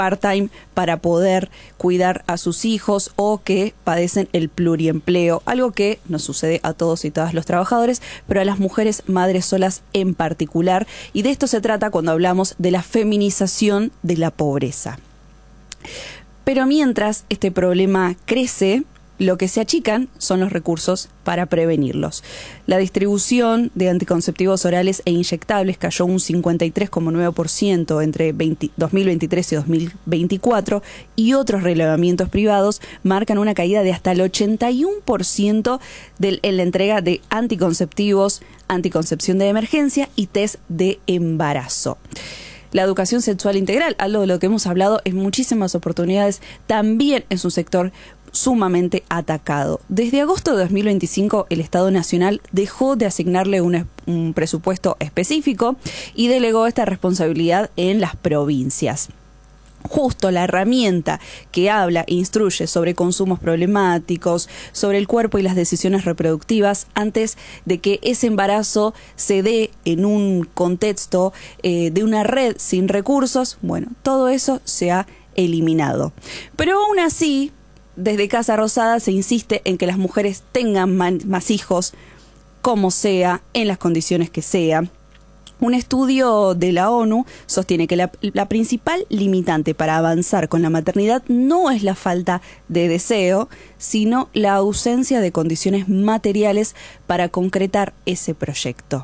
part-time para poder cuidar a sus hijos o que padecen el pluriempleo, algo que nos sucede a todos y todas los trabajadores, pero a las mujeres madres solas en particular. Y de esto se trata cuando hablamos de la feminización de la pobreza. Pero mientras este problema crece, lo que se achican son los recursos para prevenirlos. La distribución de anticonceptivos orales e inyectables cayó un 53,9% entre 2023 y 2024 y otros relevamientos privados marcan una caída de hasta el 81% en la entrega de anticonceptivos, anticoncepción de emergencia y test de embarazo. La educación sexual integral, algo de lo que hemos hablado en muchísimas oportunidades, también es un sector sumamente atacado. Desde agosto de 2025, el Estado Nacional dejó de asignarle un presupuesto específico y delegó esta responsabilidad en las provincias. Justo la herramienta que habla e instruye sobre consumos problemáticos, sobre el cuerpo y las decisiones reproductivas antes de que ese embarazo se dé en un contexto de una red sin recursos, bueno, todo eso se ha eliminado. Pero aún así, desde Casa Rosada se insiste en que las mujeres tengan más hijos, como sea, en las condiciones que sea. Un estudio de la ONU sostiene que la principal limitante para avanzar con la maternidad no es la falta de deseo, sino la ausencia de condiciones materiales para concretar ese proyecto.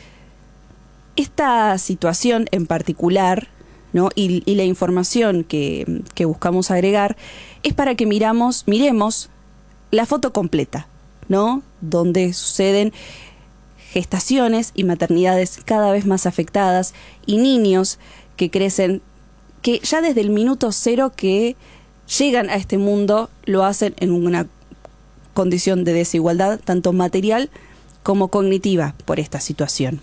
Esta situación en particular, ¿no? y la información que buscamos agregar es para que miremos la foto completa, ¿no? Donde suceden gestaciones y maternidades cada vez más afectadas y niños que crecen, que ya desde el minuto cero que llegan a este mundo lo hacen en una condición de desigualdad tanto material como cognitiva por esta situación.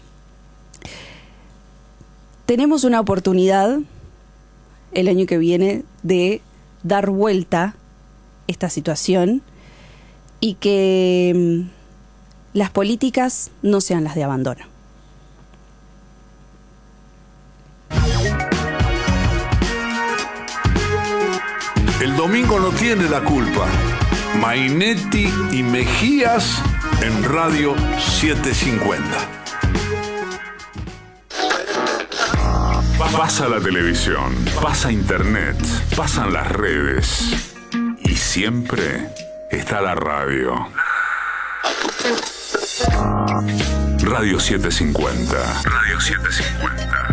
Tenemos una oportunidad el año que viene de dar vuelta esta situación y que las políticas no sean las de abandono. El domingo no tiene la culpa. Mainetti y Mejías en Radio 750. Pasa la televisión, pasa internet, pasan las redes y siempre está la radio. Radio 750. Radio 750.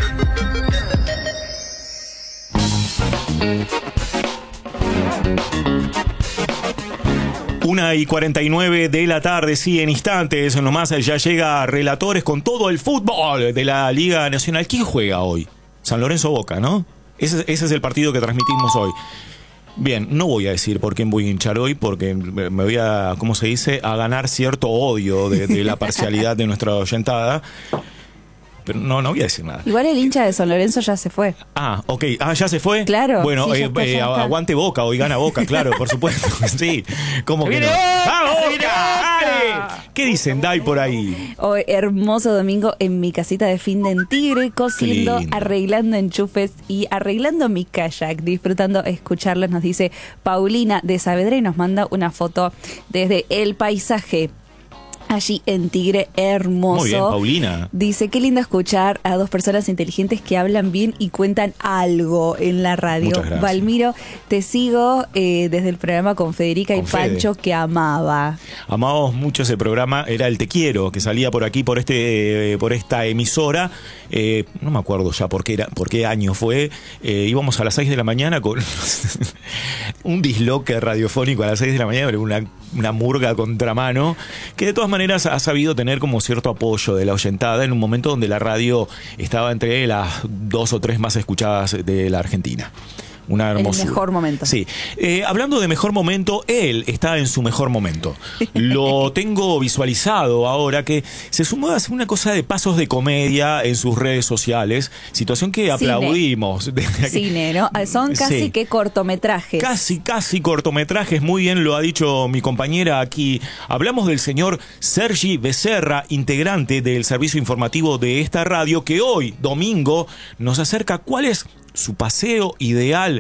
1:49 de la tarde, sí, en instantes nomás ya llega Relatores con todo el fútbol de la Liga Nacional. ¿Quién juega hoy? San Lorenzo Boca, ¿no? Ese es el partido que transmitimos hoy. Bien, no voy a decir por quién voy a hinchar hoy, porque me voy a, ¿cómo se dice?, a ganar cierto odio de la parcialidad de nuestra oyentada. Pero no voy a decir nada. Igual el hincha de San Lorenzo ya se fue. Ah, ok. Ah, ¿ya se fue? Claro. Bueno, sí, ya está. Aguante Boca, hoy gana Boca, claro, por supuesto. Sí. ¿Cómo que no? ¡Ah, Boca! ¿Qué dicen, Dai, por ahí? Hoy, hermoso domingo en mi casita de fin de en Tigre, cosiendo, arreglando enchufes y arreglando mi kayak, disfrutando escucharlos. Nos dice Paulina de Saavedra y nos manda una foto desde el paisaje allí en Tigre, hermoso. Muy bien, Paulina. Dice, qué lindo escuchar a dos personas inteligentes que hablan bien y cuentan algo en la radio. Muchas gracias. Valmiro, te sigo desde el programa con Federica y Pancho, que amaba. Amábamos mucho ese programa, era el Te Quiero, que salía por aquí, por esta emisora. No me acuerdo ya por qué año fue. Íbamos a las 6 de la mañana con un disloque radiofónico a las 6 de la mañana, una murga a contramano, que de todas maneras ha sabido tener como cierto apoyo de la oyentada en un momento donde la radio estaba entre las 2 o 3 más escuchadas de la Argentina. Una hermosura. El mejor momento. Sí. Hablando de mejor momento, él está en su mejor momento. Lo tengo visualizado ahora, que se sumó a hacer una cosa de pasos de comedia en sus redes sociales, situación que aplaudimos. Cine, ¿no? Son casi que cortometrajes. Casi cortometrajes, muy bien lo ha dicho mi compañera aquí. Hablamos del señor Sergi Becerra, integrante del servicio informativo de esta radio, que hoy, domingo, nos acerca cuál es su paseo ideal